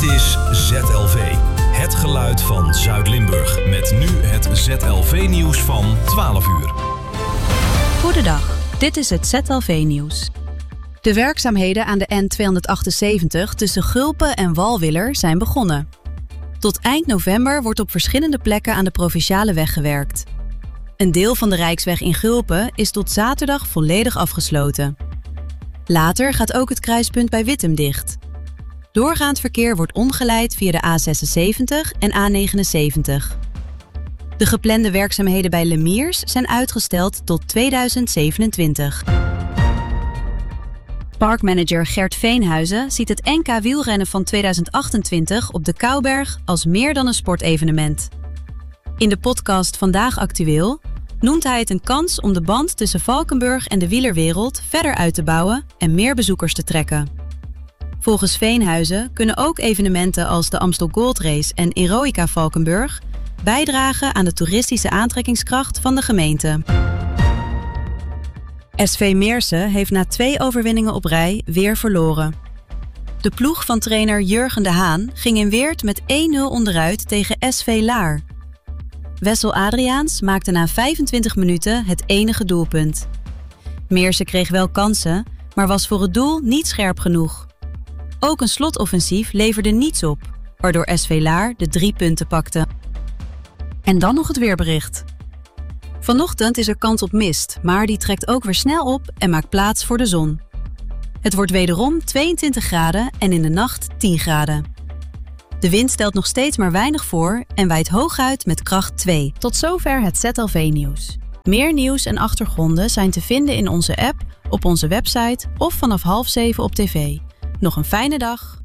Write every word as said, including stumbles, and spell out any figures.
Dit is Z L V, het geluid van Zuid-Limburg. Met nu het Z L V-nieuws van twaalf uur. Goedendag, dit is het Z L V-nieuws. De werkzaamheden aan de N tweehonderdachtenzeventig tussen Gulpen en Walwiller zijn begonnen. Tot eind november wordt op verschillende plekken aan de provinciale weg gewerkt. Een deel van de Rijksweg in Gulpen is tot zaterdag volledig afgesloten. Later gaat ook het kruispunt bij Wittem dicht. Doorgaand verkeer wordt omgeleid via de A zesenzeventig en A negenenzeventig. De geplande werkzaamheden bij Lemiers zijn uitgesteld tot tweeduizend zevenentwintig. Parkmanager Gert Veenhuizen ziet het N K wielrennen van tweeduizend achtentwintig op de Kouberg als meer dan een sportevenement. In de podcast Vandaag Actueel noemt hij het een kans om de band tussen Valkenburg en de wielerwereld verder uit te bouwen en meer bezoekers te trekken. Volgens Veenhuizen kunnen ook evenementen als de Amstel Gold Race en Eroica Valkenburg bijdragen aan de toeristische aantrekkingskracht van de gemeente. S V Meersen heeft na twee overwinningen op rij weer verloren. De ploeg van trainer Jurgen de Haan ging in Weert met één nul onderuit tegen S V Laar. Wessel Adriaans maakte na vijfentwintig minuten het enige doelpunt. Meersen kreeg wel kansen, maar was voor het doel niet scherp genoeg. Ook een slotoffensief leverde niets op, waardoor S V Laar de drie punten pakte. En dan nog het weerbericht. Vanochtend is er kans op mist, maar die trekt ook weer snel op en maakt plaats voor de zon. Het wordt wederom tweeëntwintig graden en in de nacht tien graden. De wind stelt nog steeds maar weinig voor en waait hooguit met kracht twee. Tot zover het Z L V-nieuws. Meer nieuws en achtergronden zijn te vinden in onze app, op onze website of vanaf half zeven op tv. Nog een fijne dag.